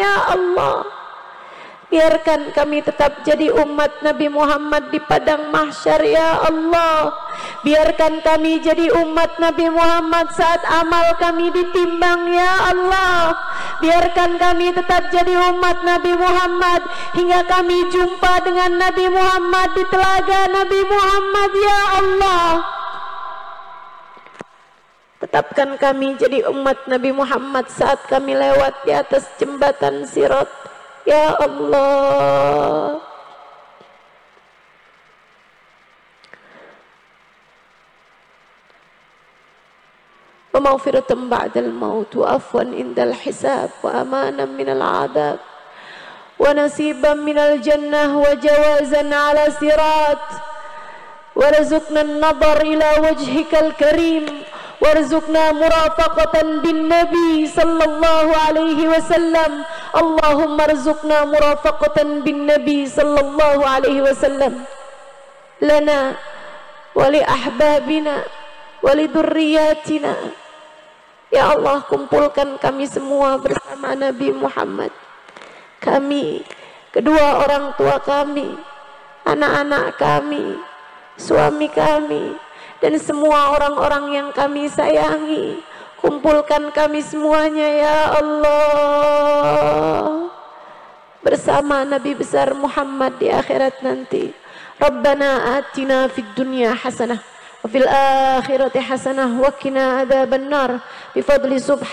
ya Allah. Biarkan kami tetap jadi umat Nabi Muhammad di padang mahsyar ya Allah. Biarkan kami jadi umat Nabi Muhammad saat amal kami ditimbang ya Allah. Biarkan kami tetap jadi umat Nabi Muhammad hingga kami jumpa dengan Nabi Muhammad di telaga Nabi Muhammad ya Allah. Tetapkan kami jadi umat Nabi Muhammad saat kami lewat di atas jembatan Sirat ya Allah. Wa maghfiratan ba'dal maut wa afwan indal hisab wa amanan minal adab wa nasiban minal jannah wa jawazan ala sirat warzuqna an-nadhar ila wajhikal karim warzuqna murafaqatan bin nabi sallallahu alaihi wasallam. Allahumma arzuqna murafaqatan bin nabi sallallahu alaihi wasallam lana wa li ahbabina wa li dzurriyyatina. Ya Allah, kumpulkan kami semua bersama Nabi Muhammad. Kami, kedua orang tua kami, anak-anak kami, suami kami, dan semua orang-orang yang kami sayangi. Kumpulkan kami semuanya ya Allah bersama Nabi besar Muhammad di akhirat nanti. Rabbana atina fid dunya hasanah wa fil akhirati hasanah wa qina adzabannar bi fadli subhanallahi